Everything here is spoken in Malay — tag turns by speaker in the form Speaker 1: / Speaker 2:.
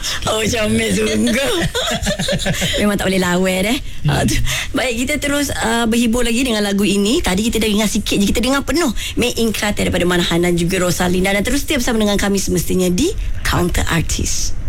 Speaker 1: Oh, comel sungguh. Memang tak boleh lawan Baik, kita terus berhibur lagi dengan lagu ini. Tadi kita dah dengar sikit je, kita dengar penuh Made in Kelantan daripada Manahan dan juga Rosalinda. Dan terus setia bersama dengan kami semestinya di Counter Artist.